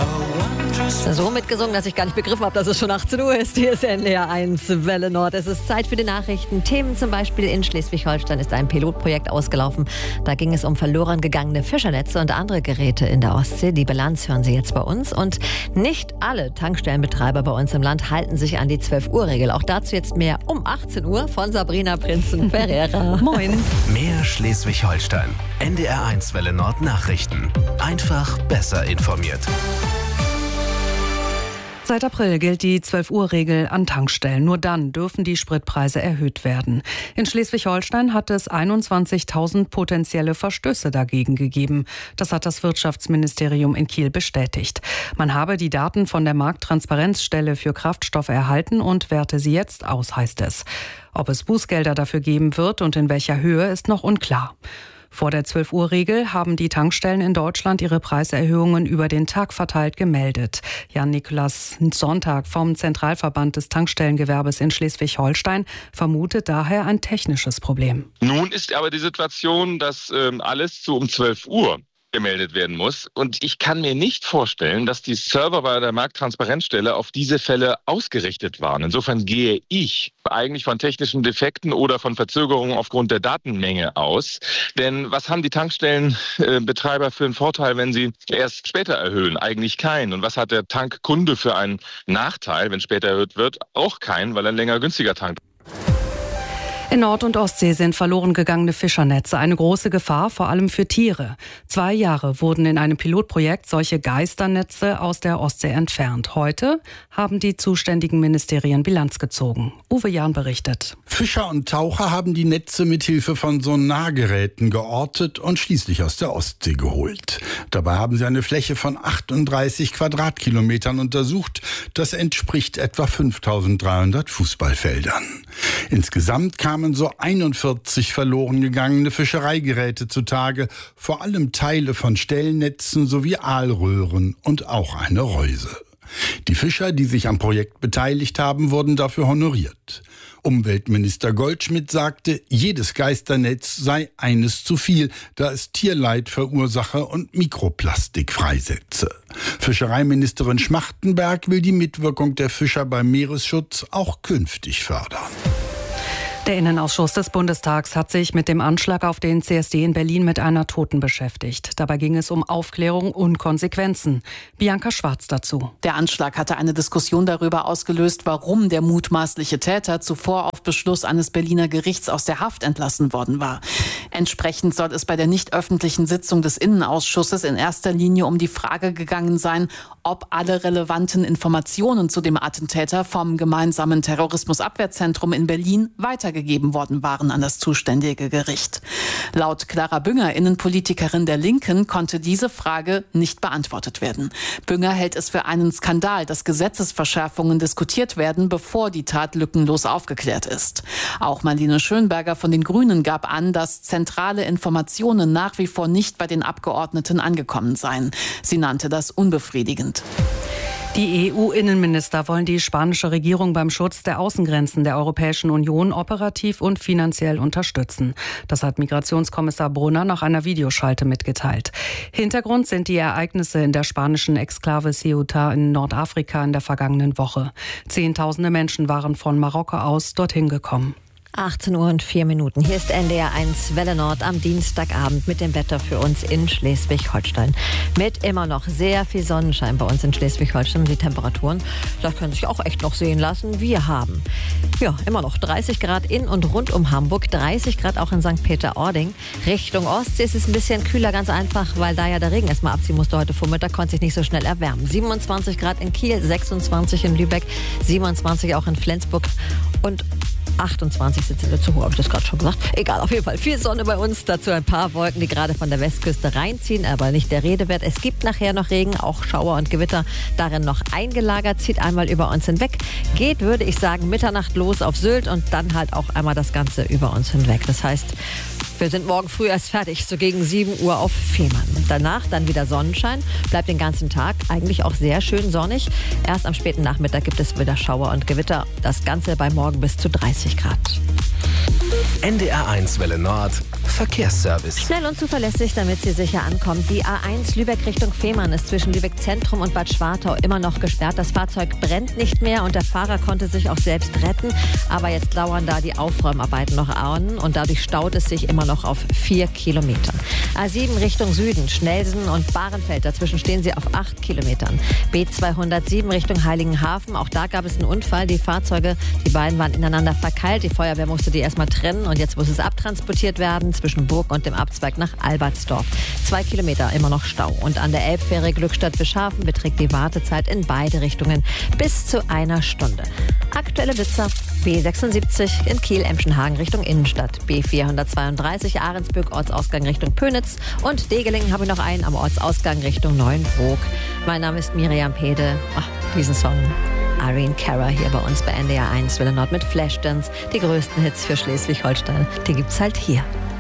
So mitgesungen, dass ich gar nicht begriffen habe, dass es schon 18 Uhr ist. Hier ist NDR 1 Welle Nord. Es ist Zeit für die Nachrichten. Themen zum Beispiel: in Schleswig-Holstein ist ein Pilotprojekt ausgelaufen. Da ging es um verloren gegangene Fischernetze und andere Geräte in der Ostsee. Die Bilanz hören Sie jetzt bei uns. Und nicht alle Tankstellenbetreiber bei uns im Land halten sich an die 12-Uhr-Regel. Auch dazu jetzt mehr um 18 Uhr von Sabrina Prinzen-Ferreira. Moin. Mehr Schleswig-Holstein. NDR 1 Welle Nord Nachrichten. Einfach besser informiert. Seit April gilt die 12-Uhr-Regel an Tankstellen. Nur dann dürfen die Spritpreise erhöht werden. In Schleswig-Holstein hat es 21.000 potenzielle Verstöße dagegen gegeben. Das hat das Wirtschaftsministerium in Kiel bestätigt. Man habe die Daten von der Markttransparenzstelle für Kraftstoffe erhalten und werte sie jetzt aus, heißt es. Ob es Bußgelder dafür geben wird und in welcher Höhe, ist noch unklar. Vor der 12-Uhr-Regel haben die Tankstellen in Deutschland ihre Preiserhöhungen über den Tag verteilt gemeldet. Jan-Niklas Sonntag vom Zentralverband des Tankstellengewerbes in Schleswig-Holstein vermutet daher ein technisches Problem. Nun ist aber die Situation, dass alles um 12 Uhr gemeldet werden muss. Und ich kann mir nicht vorstellen, dass die Server bei der Markttransparenzstelle auf diese Fälle ausgerichtet waren. Insofern gehe ich eigentlich von technischen Defekten oder von Verzögerungen aufgrund der Datenmenge aus. Denn was haben die Tankstellenbetreiber für einen Vorteil, wenn sie erst später erhöhen? Eigentlich keinen. Und was hat der Tankkunde für einen Nachteil, wenn später erhöht wird? Auch keinen, weil er länger günstiger tankt. In Nord- und Ostsee sind verloren gegangene Fischernetze eine große Gefahr, vor allem für Tiere. 2 Jahre wurden in einem Pilotprojekt solche Geisternetze aus der Ostsee entfernt. Heute haben die zuständigen Ministerien Bilanz gezogen. Uwe Jahn berichtet. Fischer und Taucher haben die Netze mit Hilfe von Sonargeräten geortet und schließlich aus der Ostsee geholt. Dabei haben sie eine Fläche von 38 Quadratkilometern untersucht. Das entspricht etwa 5.300 Fußballfeldern. Insgesamt kamen so 41 verloren gegangene Fischereigeräte zutage, vor allem Teile von Stellnetzen sowie Aalröhren und auch eine Reuse. Die Fischer, die sich am Projekt beteiligt haben, wurden dafür honoriert. Umweltminister Goldschmidt sagte, jedes Geisternetz sei eines zu viel, da es Tierleid verursache und Mikroplastik freisetze. Fischereiministerin Schmachtenberg will die Mitwirkung der Fischer beim Meeresschutz auch künftig fördern. Der Innenausschuss des Bundestags hat sich mit dem Anschlag auf den CSD in Berlin mit einer Toten beschäftigt. Dabei ging es um Aufklärung und Konsequenzen. Bianca Schwarz dazu. Der Anschlag hatte eine Diskussion darüber ausgelöst, warum der mutmaßliche Täter zuvor auf Beschluss eines Berliner Gerichts aus der Haft entlassen worden war. Entsprechend soll es bei der nicht öffentlichen Sitzung des Innenausschusses in erster Linie um die Frage gegangen sein, ob alle relevanten Informationen zu dem Attentäter vom gemeinsamen Terrorismusabwehrzentrum in Berlin weitergegeben worden waren an das zuständige Gericht. Laut Clara Bünger, Innenpolitikerin der Linken, konnte diese Frage nicht beantwortet werden. Bünger hält es für einen Skandal, dass Gesetzesverschärfungen diskutiert werden, bevor die Tat lückenlos aufgeklärt ist. Auch Marlene Schönberger von den Grünen gab an, dass zentrale Informationen nach wie vor nicht bei den Abgeordneten angekommen seien. Sie nannte das unbefriedigend. Die EU-Innenminister wollen die spanische Regierung beim Schutz der Außengrenzen der Europäischen Union operativ und finanziell unterstützen. Das hat Migrationskommissar Brunner nach einer Videoschalte mitgeteilt. Hintergrund sind die Ereignisse in der spanischen Exklave Ceuta in Nordafrika in der vergangenen Woche. Zehntausende Menschen waren von Marokko aus dorthin gekommen. 18:04 Uhr. Hier ist NDR 1 Welle Nord am Dienstagabend mit dem Wetter für uns in Schleswig-Holstein. Mit immer noch sehr viel Sonnenschein bei uns in Schleswig-Holstein. Die Temperaturen, das können sich auch echt noch sehen lassen. Wir haben immer noch 30 Grad in und rund um Hamburg, 30 Grad auch in St. Peter-Ording. Richtung Ostsee ist es ein bisschen kühler, ganz einfach, weil da ja der Regen erstmal abziehen musste heute Vormittag, konnte sich nicht so schnell erwärmen. 27 Grad in Kiel, 26 in Lübeck, 27 auch in Flensburg und 28 sind sie zu hoch, habe ich das gerade schon gesagt. Egal, auf jeden Fall viel Sonne bei uns. Dazu ein paar Wolken, die gerade von der Westküste reinziehen, aber nicht der Rede wert. Es gibt nachher noch Regen, auch Schauer und Gewitter darin noch eingelagert. Zieht einmal über uns hinweg. Geht, würde ich sagen, Mitternacht los auf Sylt und dann halt auch einmal das Ganze über uns hinweg. Das heißt, wir sind morgen früh erst fertig, so gegen 7 Uhr auf Fehmarn. Danach dann wieder Sonnenschein, bleibt den ganzen Tag eigentlich auch sehr schön sonnig. Erst am späten Nachmittag gibt es wieder Schauer und Gewitter. Das Ganze bei morgen bis zu 30 Grad. NDR1 Welle Nord Verkehrsservice. Schnell und zuverlässig, damit Sie sicher ankommen. Die A1 Lübeck Richtung Fehmarn ist zwischen Lübeck Zentrum und Bad Schwartau immer noch gesperrt. Das Fahrzeug brennt nicht mehr und der Fahrer konnte sich auch selbst retten. Aber jetzt dauern da die Aufräumarbeiten noch an und dadurch staut es sich immer noch auf 4 Kilometern. A7 Richtung Süden, Schnelsen und Bahrenfeld. Dazwischen stehen sie auf 8 Kilometern. B207 Richtung Heiligenhafen. Auch da gab es einen Unfall. Die beiden waren ineinander verkeilt. Die Feuerwehr musste die erstmal trennen und jetzt muss es abtransportiert werden zwischen Burg und dem Abzweig nach Albertsdorf. 2 Kilometer immer noch Stau. Und an der Elbfähre Glückstadt-Bischhafen beträgt die Wartezeit in beide Richtungen bis zu 1 Stunde. Aktuelle Blitzer: B76 in Kiel-Emschenhagen Richtung Innenstadt, B432 Ahrensböck Ortsausgang Richtung Pönitz und Degelingen habe ich noch einen am Ortsausgang Richtung Neuenbrook. Mein Name ist Miriam Pede. Diesen Song Irene Cara hier bei uns bei NDR1 Welle Nord mit Flashdance. Die größten Hits für Schleswig-Holstein, die gibt's halt hier.